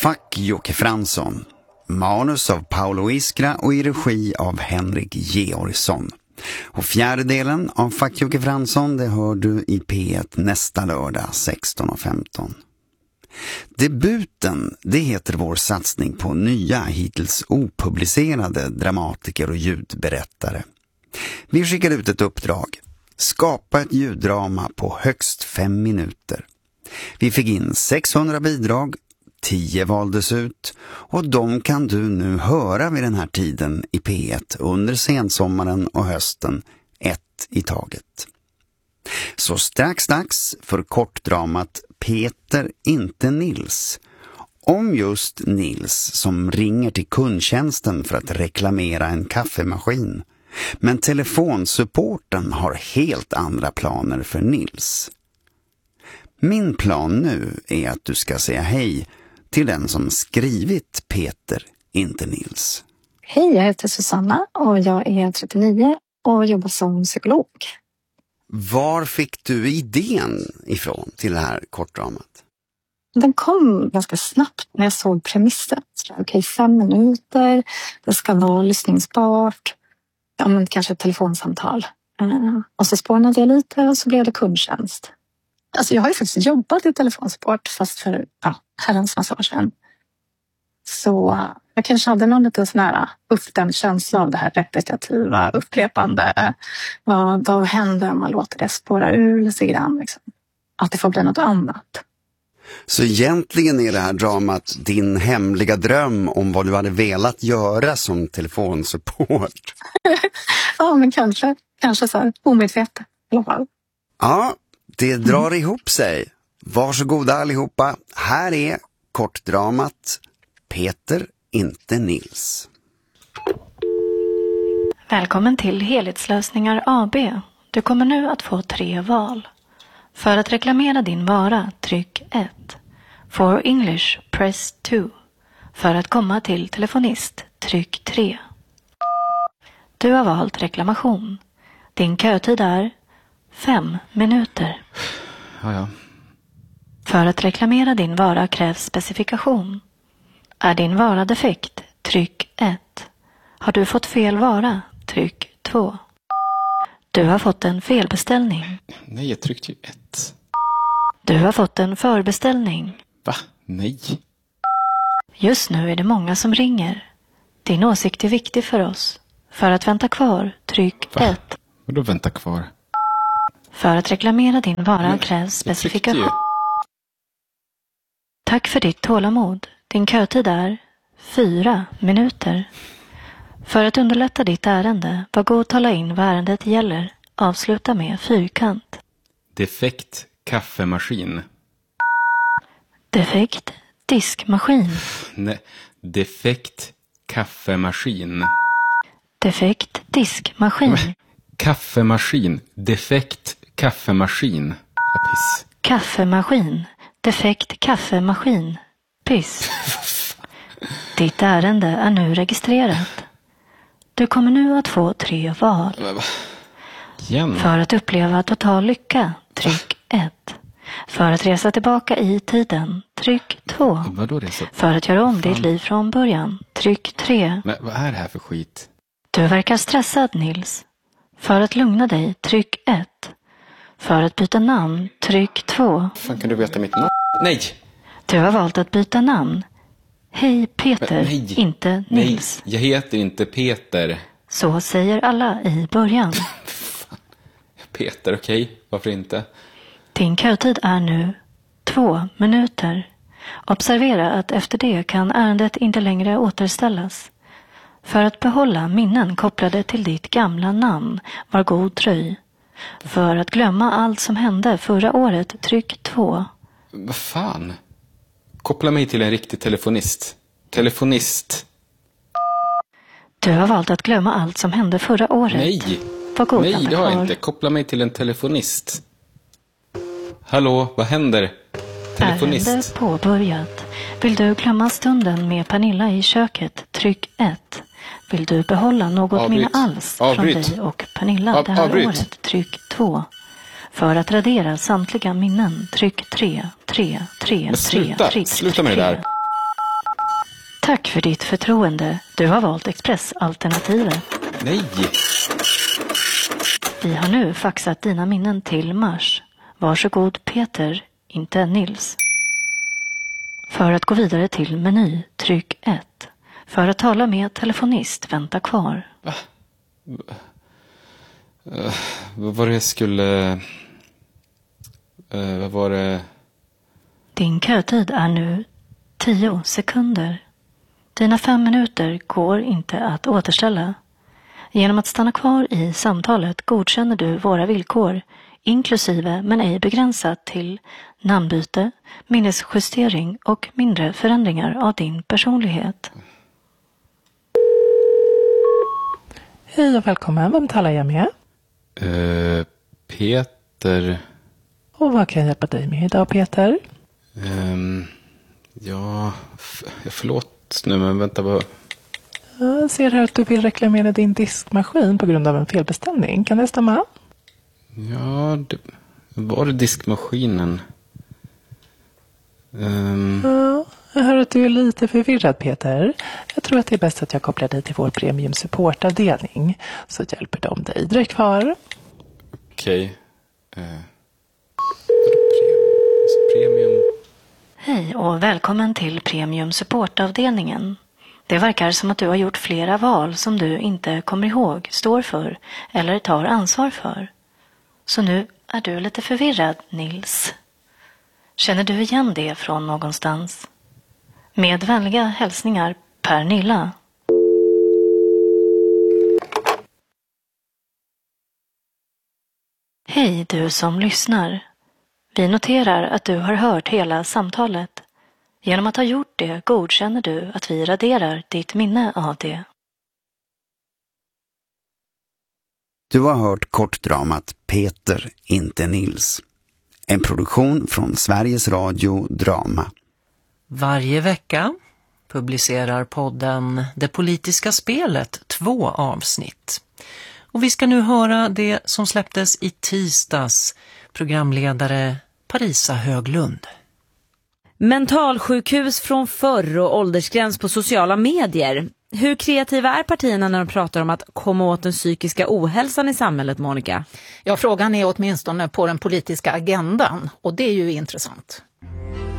Fuck Jocke Fransson. Manus av Paolo Iskra och i regi av Henrik Georgsson. Och fjärde delen av Fuck Jocke Fransson, det hör du i P1 nästa lördag 16:15. Debuten, det heter vår satsning på nya, hittills opublicerade dramatiker och ljudberättare. Vi skickar ut ett uppdrag. Skapa ett ljuddrama på högst 5 minuter. Vi fick in 600 bidrag, 10 valdes ut och de kan du nu höra vid den här tiden i P1 under sensommaren och hösten, ett i taget. Så strax dags för kortdramat Peter, inte Nils. Om just Nils som ringer till kundtjänsten för att reklamera en kaffemaskin. Men telefonsupporten har helt andra planer för Nils. Min plan nu är att du ska säga hej till den som skrivit Peter, inte Nils. Hej, jag heter Susanna och jag är 39 och jobbar som psykolog. Var fick du idén ifrån till det här kortdramat? Den kom ganska snabbt när jag såg premissen. Okej, 5 minuter, det ska vara lyssningsbart, ja, men kanske ett telefonsamtal. Och så spånade jag lite och så blev det kundtjänst. Alltså jag har ju faktiskt jobbat i telefonsupport fast för herrans massa år sedan. Så jag kanske hade någon lite sån här uppdämd känsla av det här repetitiva, upprepande. Vad händer om man låter det spåra ur lite grann? Liksom. Att det får bli något annat. Så egentligen är det här dramat din hemliga dröm om vad du hade velat göra som telefonsupport? Ja, men kanske så här omedvetet i alla fall. Ja, det drar ihop sig. Varsågoda allihopa. Här är kortdramat Peter, inte Nils. Välkommen till Helhetslösningar AB. Du kommer nu att få 3 val. För att reklamera din vara, tryck 1. For English, press 2. För att komma till telefonist, tryck 3. Du har valt reklamation. Din kötid är 5 minuter. Ja. För att reklamera din vara krävs specifikation. Är din vara defekt? Tryck 1. Har du fått fel vara? Tryck 2. Du har fått en felbeställning. Nej, jag tryckte ju 1. Du har fått en förbeställning. Va? Nej. Just nu är det många som ringer. Din åsikt är viktig för oss. För att vänta kvar, tryck 1. Vadå vänta kvar? För att reklamera din vara krävs specifikation. Tack för ditt tålamod. Din kötid är 4 minuter. För att underlätta ditt ärende, var god tala in vad ärendet gäller. Avsluta med fyrkant. Defekt kaffemaskin. Defekt diskmaskin. Nej, defekt kaffemaskin. Defekt diskmaskin. Kaffemaskin. Defekt kaffemaskin. Piss. Kaffemaskin. Defekt kaffemaskin. Piss. Ditt ärende är nu registrerat. Du kommer nu att få 3 val. Igen. För att uppleva total lycka, tryck 1. För att resa tillbaka i tiden, tryck 2. Vadå resa? För att göra om ditt liv från början, tryck 3. Men vad är det här för skit? Du verkar stressad, Nils. För att lugna dig, tryck 1. För att byta namn, tryck 2. Fan, kan du veta mitt namn? Nej! Du har valt att byta namn. Hej Peter, Nej. inte Nils. Nej, jag heter inte Peter. Så säger alla i början. Peter, okej. Varför inte? Din kötid är nu 2 minuter. Observera att efter det kan ärendet inte längre återställas. För att behålla minnen kopplade till ditt gamla namn, var god dröj. För att glömma allt som hände förra året, tryck 2. Vad fan? Koppla mig till en riktig telefonist. Telefonist. Du har valt att glömma allt som hände förra året. Nej. Var god, Nej, det har jag kvar. inte. Koppla mig till en telefonist. Hallå, vad händer? Telefonist. Ärende påbörjat. Vill du glömma stunden med Pernilla i köket? Tryck 1. Vill du behålla något minne alls från dig och Pernilla det här året? Tryck 2. För att radera samtliga minnen, tryck 3. Men sluta med det där. Tack för ditt förtroende. Du har valt Express-alternativet. Nej! Vi har nu faxat dina minnen till Mars. Varsågod Peter, inte Nils. För att gå vidare till meny, tryck 1. För att tala med telefonist, vänta kvar. Vad var det jag skulle... vad var det... Din kötid är nu 10 sekunder. Dina 5 minuter går inte att återställa. Genom att stanna kvar i samtalet godkänner du våra villkor, inklusive men ej begränsat till namnbyte, minnesjustering och mindre förändringar av din personlighet. Hej och välkommen. Vem talar jag med? Peter... Och vad kan jag hjälpa dig med idag, Peter? Ja, förlåt nu, men vänta bara. Jag ser här att du vill reklamera din diskmaskin på grund av en felbeställning. Kan det stämma? Ja, var det diskmaskinen? Ja, jag hör att du är lite förvirrad, Peter. Jag tror att det är bäst att jag kopplar dig till vår premium supportavdelning, så hjälper de dig. Direkt kvar. Okej. Premium. Hej och välkommen till Premium supportavdelningen. Det verkar som att du har gjort flera val som du inte kommer ihåg, står för eller tar ansvar för. Så nu är du lite förvirrad, Nils. Känner du igen det från någonstans? Med vänliga hälsningar, Pernilla. Hej du som lyssnar. Vi noterar att du har hört hela samtalet. Genom att ha gjort det godkänner du att vi raderar ditt minne av det. Du har hört kortdramat Peter, inte Nils. En produktion från Sveriges Radio Drama. Varje vecka publicerar podden Det politiska spelet 2 avsnitt. Och vi ska nu höra det som släpptes i tisdags. Programledare Parisa Höglund. Mentalsjukhus från förr och åldersgräns på sociala medier. Hur kreativa är partierna när de pratar om att komma åt den psykiska ohälsan i samhället, Monica? Ja, frågan är åtminstone på den politiska agendan, och det är ju intressant.